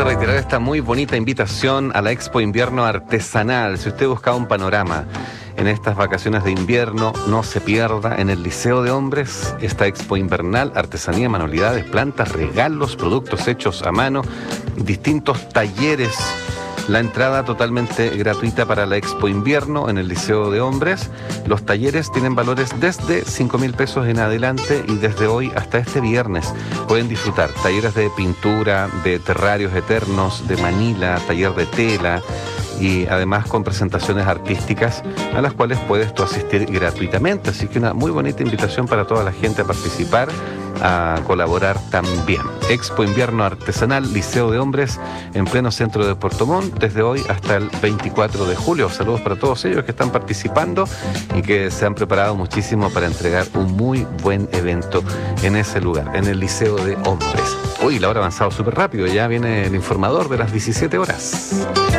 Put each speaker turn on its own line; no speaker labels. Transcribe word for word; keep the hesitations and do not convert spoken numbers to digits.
reiterar esta muy bonita invitación a la Expo Invierno Artesanal. Si usted busca un panorama en estas vacaciones de invierno, no se pierda en el Liceo de Hombres esta Expo Invernal, artesanía, manualidades, plantas, regalos, productos hechos a mano, distintos talleres. La entrada totalmente gratuita para la Expo Invierno en el Liceo de Hombres. Los talleres tienen valores desde cinco mil pesos en adelante y desde hoy hasta este viernes pueden disfrutar talleres de pintura, de terrarios eternos, de manila, taller de tela y además con presentaciones artísticas a las cuales puedes tú asistir gratuitamente. Así que una muy bonita invitación para toda la gente a participar, a colaborar también. Expo Invierno Artesanal, Liceo de Hombres, en pleno centro de Puerto Montt, desde hoy hasta el veinticuatro de julio. Saludos para todos ellos que están participando y que se han preparado muchísimo para entregar un muy buen evento en ese lugar, en el Liceo de Hombres. Uy, la hora ha avanzado súper rápido, ya viene el informador de las diecisiete horas.